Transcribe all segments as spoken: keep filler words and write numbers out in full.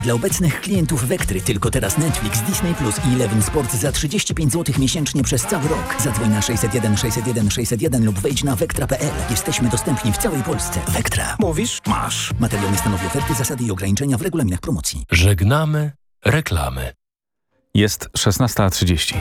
Dla obecnych klientów Vectry tylko teraz Netflix, Disney Plus i Eleven Sport za trzydzieści pięć złotych miesięcznie przez cały rok. Zadzwoń na sześćset jeden sześćset jeden sześćset jeden lub wejdź na vectra kropka p l. Jesteśmy dostępni w całej Polsce. Vectra. Mówisz? Masz. Materiał nie stanowi oferty, zasady i ograniczenia w regulaminach promocji. Żegnamy reklamy. Jest szesnasta trzydzieści.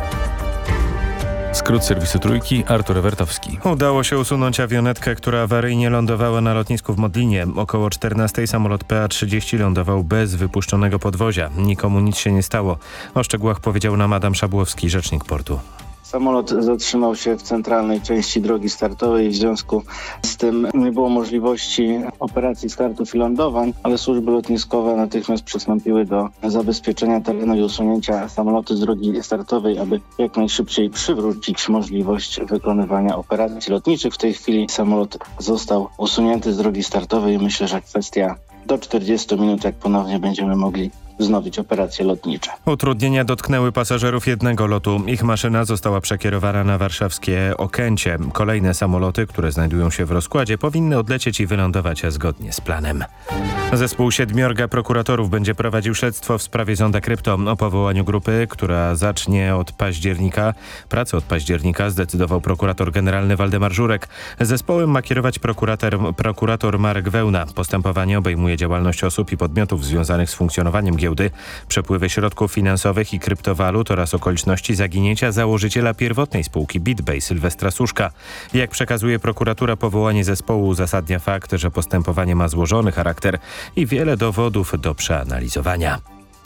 Skrót serwisu Trójki, Artur Ewertowski. Udało się usunąć awionetkę, która awaryjnie lądowała na lotnisku w Modlinie. Około czternastej samolot P A trzydzieści lądował bez wypuszczonego podwozia. Nikomu nic się nie stało. O szczegółach powiedział nam Adam Szabłowski, rzecznik portu. Samolot zatrzymał się w centralnej części drogi startowej i w związku z tym nie było możliwości operacji startów i lądowań, ale służby lotniskowe natychmiast przystąpiły do zabezpieczenia terenu i usunięcia samolotu z drogi startowej, aby jak najszybciej przywrócić możliwość wykonywania operacji lotniczych. W tej chwili samolot został usunięty z drogi startowej i myślę, że kwestia do czterdziestu minut, jak ponownie będziemy mogli wznowić operacje lotnicze. Utrudnienia dotknęły pasażerów jednego lotu. Ich maszyna została przekierowana na warszawskie Okęcie. Kolejne samoloty, które znajdują się w rozkładzie, powinny odlecieć i wylądować zgodnie z planem. Zespół siedmiorga prokuratorów będzie prowadził śledztwo w sprawie Zonda Krypto. O powołaniu grupy, która zacznie od października. Pracę od października zdecydował prokurator generalny Waldemar Żurek. Zespołem ma kierować prokurator, prokurator Marek Wełna. Postępowanie obejmuje działalność osób i podmiotów związanych z funkcjonowaniem giełdy, przepływy środków finansowych i kryptowalut oraz okoliczności zaginięcia założyciela pierwotnej spółki BitBay Sylwestra Suszka. Jak przekazuje prokuratura, powołanie zespołu uzasadnia fakt, że postępowanie ma złożony charakter i wiele dowodów do przeanalizowania.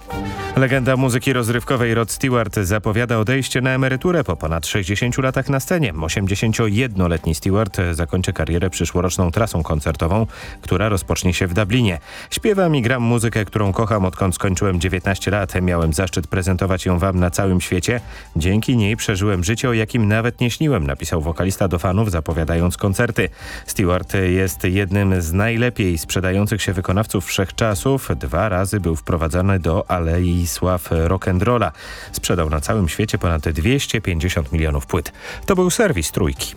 Legenda muzyki rozrywkowej Rod Stewart zapowiada odejście na emeryturę po ponad sześćdziesięciu latach na scenie. osiemdziesięciojednoletni Stewart zakończy karierę przyszłoroczną trasą koncertową, która rozpocznie się w Dublinie. Śpiewam i gram muzykę, którą kocham, odkąd skończyłem dziewiętnaście lat. Miałem zaszczyt prezentować ją wam na całym świecie. Dzięki niej przeżyłem życie, o jakim nawet nie śniłem, napisał wokalista do fanów, zapowiadając koncerty. Stewart jest jednym z najlepiej sprzedających się wykonawców wszechczasów. Dwa razy był wprowadzany do Alei Sław Rock'n'Rolla. Sprzedał na całym świecie ponad dwieście pięćdziesiąt milionów płyt. To był serwis Trójki.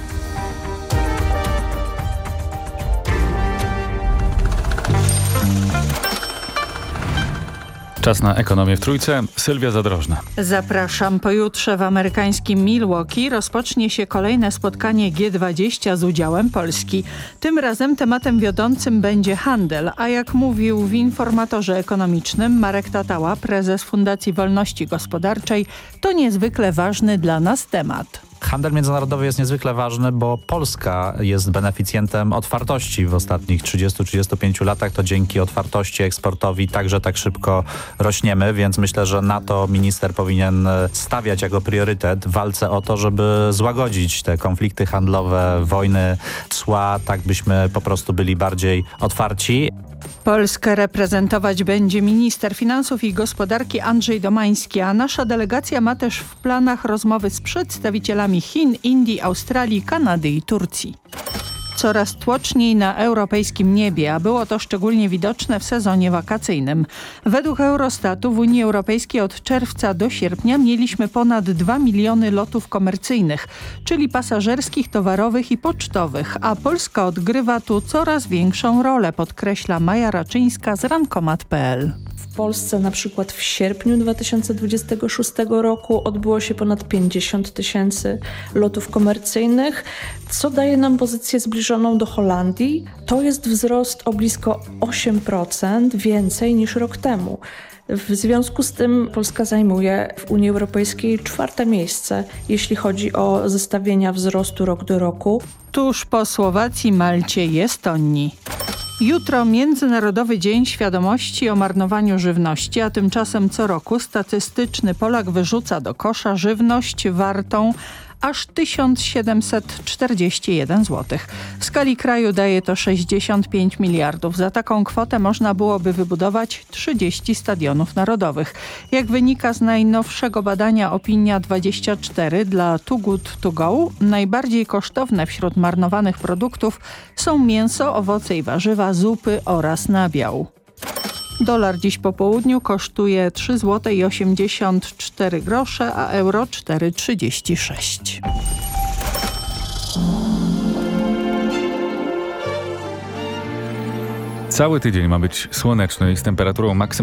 Czas na ekonomię w Trójce. Sylwia Zadrożna. Zapraszam. Pojutrze w amerykańskim Milwaukee rozpocznie się kolejne spotkanie G dwadzieścia z udziałem Polski. Tym razem tematem wiodącym będzie handel, a jak mówił w informatorze ekonomicznym Marek Tatała, prezes Fundacji Wolności Gospodarczej, to niezwykle ważny dla nas temat. Handel międzynarodowy jest niezwykle ważny, bo Polska jest beneficjentem otwartości w ostatnich trzydziestu do trzydziestu pięciu latach. To dzięki otwartości eksportowi także tak szybko rośniemy, więc myślę, że na to minister powinien stawiać jako priorytet w walce o to, żeby złagodzić te konflikty handlowe, wojny, cła, tak byśmy po prostu byli bardziej otwarci. Polskę reprezentować będzie minister finansów i gospodarki Andrzej Domański, a nasza delegacja ma też w planach rozmowy z przedstawicielami Chin, Indii, Australii, Kanady i Turcji. Coraz tłoczniej na europejskim niebie, a było to szczególnie widoczne w sezonie wakacyjnym. Według Eurostatu w Unii Europejskiej od czerwca do sierpnia mieliśmy ponad dwa miliony lotów komercyjnych, czyli pasażerskich, towarowych i pocztowych, a Polska odgrywa tu coraz większą rolę, podkreśla Maja Raczyńska z rankomat kropka p l. W Polsce na przykład w sierpniu dwa tysiące dwudziestego szóstego roku odbyło się ponad pięćdziesiąt tysięcy lotów komercyjnych, co daje nam pozycję zbliżoną do Holandii. To jest wzrost o blisko osiem procent więcej niż rok temu. W związku z tym Polska zajmuje w Unii Europejskiej czwarte miejsce, jeśli chodzi o zestawienia wzrostu rok do roku. Tuż po Słowacji, Malcie i Estonii. Jutro Międzynarodowy Dzień Świadomości o marnowaniu żywności, a tymczasem co roku statystyczny Polak wyrzuca do kosza żywność wartą aż tysiąc siedemset czterdzieści jeden złotych. W skali kraju daje to sześćdziesiąt pięć miliardów. Za taką kwotę można byłoby wybudować trzydzieści stadionów narodowych. Jak wynika z najnowszego badania Opinia dwadzieścia cztery dla Too Good To Go, najbardziej kosztowne wśród marnowanych produktów są mięso, owoce i warzywa, zupy oraz nabiał. Dolar dziś po południu kosztuje trzy złote osiemdziesiąt cztery grosze, a euro cztery trzydzieści sześć. Cały tydzień ma być słoneczny i z temperaturą maksymalną